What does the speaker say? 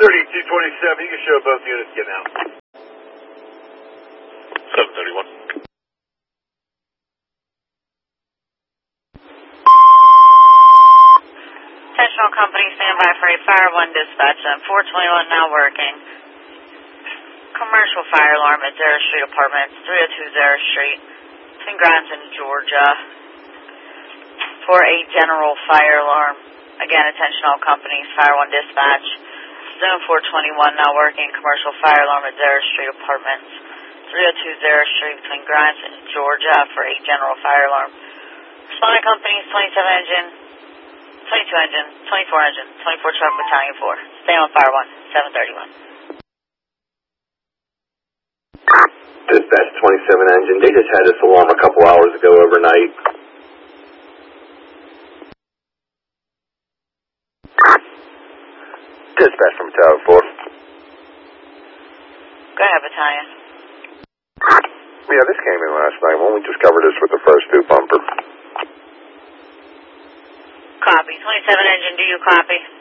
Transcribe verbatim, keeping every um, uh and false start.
thirty-two twenty-seven, you can show both units getting out. seven thirty-one. Intentional company, standby for a fire one dispatch on four twenty-one now working. Commercial fire alarm at Zara Street Apartments, three oh two Zara Street, between Grimes and Georgia, for a general fire alarm. Again, attention all companies, fire one dispatch. Zone four twenty-one now working, commercial fire alarm at Zara Street Apartments, three oh two Zara Street, between Grimes and Georgia, for a general fire alarm. Responding companies, twenty-seven engine, twenty-two engine, twenty-four engine, twenty-four truck, battalion four. Stay on fire one, seven thirty-one. Dispatch twenty-seven engine, they just had this alarm a couple hours ago overnight. Dispatch from Tower four. Go ahead, battalion. Yeah, this came in last night. Why don't we just cover this with the first two bumper? Copy. twenty-seven engine, do you copy?